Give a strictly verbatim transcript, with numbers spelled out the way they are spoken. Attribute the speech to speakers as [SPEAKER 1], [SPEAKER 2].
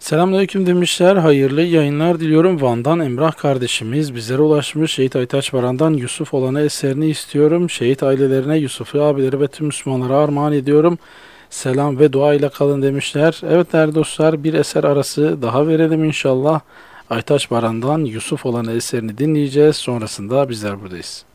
[SPEAKER 1] Selamünaleyküm demişler. Hayırlı yayınlar diliyorum. Van'dan Emrah kardeşimiz bizlere ulaşmış. Şehit Aytaç Baran'dan Yusuf olanı eserini istiyorum. Şehit ailelerine, Yusuf'u abileri ve tüm Müslümanlara armağan ediyorum. Selam ve dua ile kalın demişler. Evet değerli dostlar, bir eser arası daha verelim inşallah. Aytaç Baran'dan Yusuf olanı eserini dinleyeceğiz. Sonrasında bizler buradayız.